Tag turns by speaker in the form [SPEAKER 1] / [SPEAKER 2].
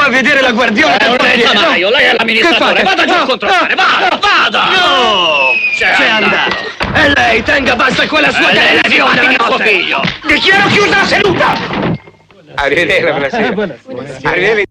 [SPEAKER 1] va a vedere la guardiana del portiere.
[SPEAKER 2] Mario, lei è l'amministratore. Vada giù a controllare, vada!
[SPEAKER 1] No! C'è andato. E lei tenga basta quella sua televisione la notte.
[SPEAKER 2] Suo figlio.
[SPEAKER 1] Dichiaro chiusa la seduta. Arrivederci, buonasera. Arrivederci.